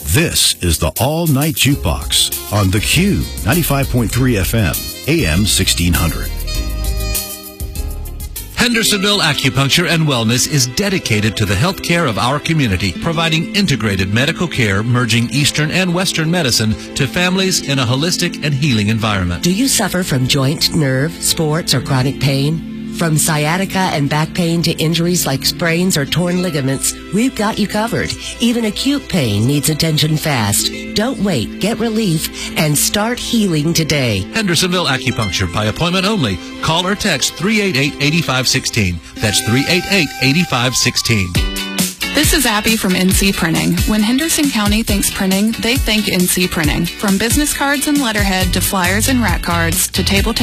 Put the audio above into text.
This is the All Night Jukebox on the Q 95.3 FM, AM 1600. Hendersonville Acupuncture and Wellness is dedicated to the health care of our community, providing integrated medical care merging Eastern and Western medicine to families in a holistic and healing environment. Do you suffer from joint, nerve, sports, or chronic pain? From sciatica and back pain to injuries like sprains or torn ligaments, we've got you covered. Even acute pain needs attention fast. Don't wait. Get relief and start healing today. Hendersonville Acupuncture by appointment only. Call or text 388-8516. That's 388-8516. This is Abby from NC Printing. When Henderson County thinks printing, they think NC Printing. From business cards and letterhead to flyers and rack cards to table